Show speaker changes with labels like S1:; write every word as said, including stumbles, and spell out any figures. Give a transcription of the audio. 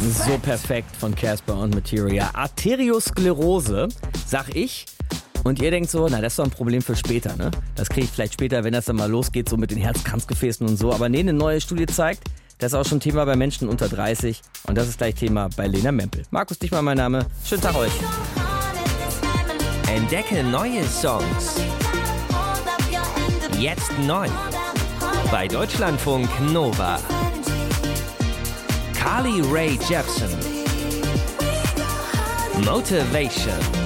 S1: So perfekt von Casper und Materia. Arteriosklerose, sag ich. Und ihr denkt so, na, das ist doch ein Problem für später, ne? Das kriege ich vielleicht später, wenn das dann mal losgeht, so mit den Herzkranzgefäßen und so. Aber nee, eine neue Studie zeigt, das ist auch schon Thema bei Menschen unter dreißig. Und das ist gleich Thema bei Lena Mempel. Markus Dichmann, mein Name. Schönen Tag euch.
S2: Entdecke neue Songs. Jetzt neu. Bei Deutschlandfunk Nova. Carly Rae Jepsen. Motivation.